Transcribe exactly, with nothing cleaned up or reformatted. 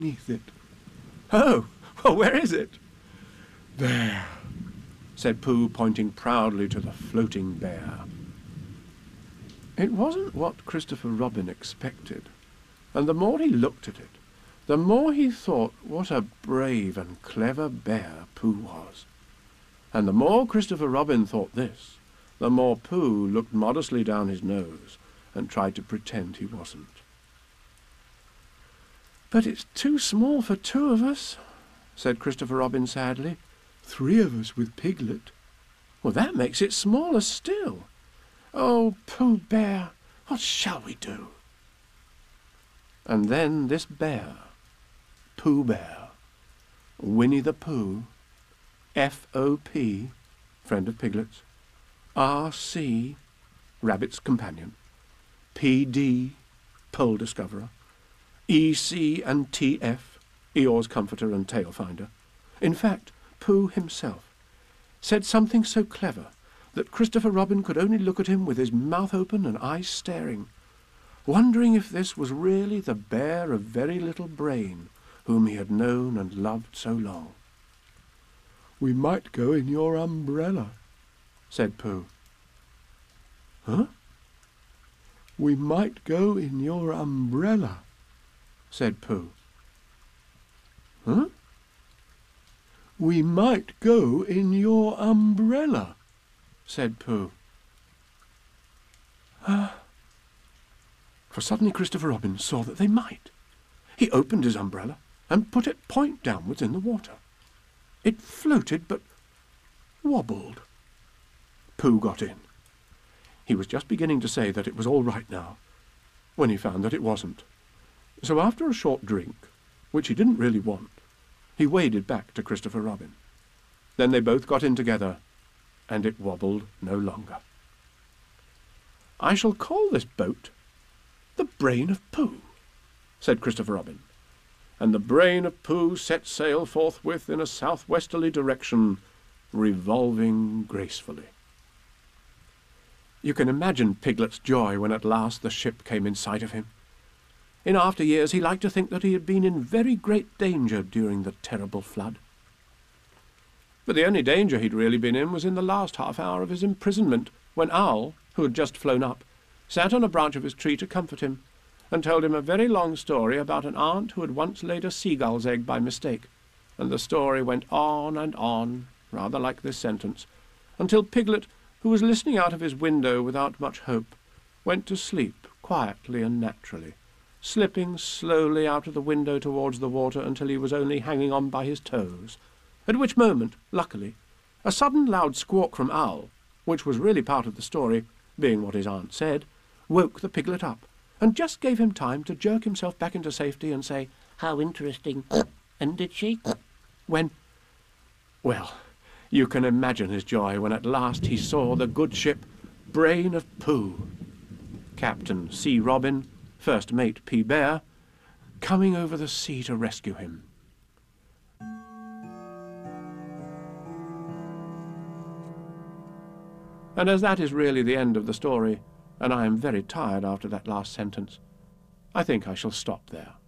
beneath it. "Oh, well, where is it?" "There," said Pooh, pointing proudly to the floating bear. It wasn't what Christopher Robin expected, and the more he looked at it, the more he thought what a brave and clever bear Pooh was. And the more Christopher Robin thought this, the more Pooh looked modestly down his nose and tried to pretend he wasn't. "But it's too small for two of us," said Christopher Robin sadly. "Three of us with Piglet." "Well, that makes it smaller still. Oh, Pooh Bear, what shall we do?" And then this bear, Pooh Bear, Winnie the Pooh, F O P, friend of Piglet's, R C, rabbit's companion, P D, pole discoverer, E C and T F, Eeyore's comforter and tail finder, in fact, Pooh himself, said something so clever that Christopher Robin could only look at him with his mouth open and eyes staring, wondering if this was really the bear of very little brain whom he had known and loved so long. "We might go in your umbrella," said Pooh. "Huh?" "We might go in your umbrella," said Pooh. "Huh?" "We might go in your umbrella," said Pooh. Ah. For suddenly Christopher Robin saw that they might. He opened his umbrella and put it point downwards in the water. It floated, but wobbled. Pooh got in. He was just beginning to say that it was all right now, when he found that it wasn't. So after a short drink, which he didn't really want, he waded back to Christopher Robin. Then they both got in together, and it wobbled no longer. "I shall call this boat the Brain of Pooh," said Christopher Robin. And the Brain of Pooh set sail forthwith in a southwesterly direction, revolving gracefully. You can imagine Piglet's joy when at last the ship came in sight of him. In after years he liked to think that he had been in very great danger during the terrible flood. But the only danger he'd really been in was in the last half hour of his imprisonment, when Owl, who had just flown up, sat on a branch of his tree to comfort him, and told him a very long story about an aunt who had once laid a seagull's egg by mistake, and the story went on and on, rather like this sentence, until Piglet, who was listening out of his window without much hope, went to sleep quietly and naturally, slipping slowly out of the window towards the water until he was only hanging on by his toes, at which moment, luckily, a sudden loud squawk from Owl, which was really part of the story, being what his aunt said, woke the Piglet up, and just gave him time to jerk himself back into safety and say, "How interesting, and did she?" When, well, you can imagine his joy when at last he saw the good ship Brain of Pooh, Captain C. Robin, First Mate P. Bear, coming over the sea to rescue him. And as that is really the end of the story, and I am very tired after that last sentence, I think I shall stop there.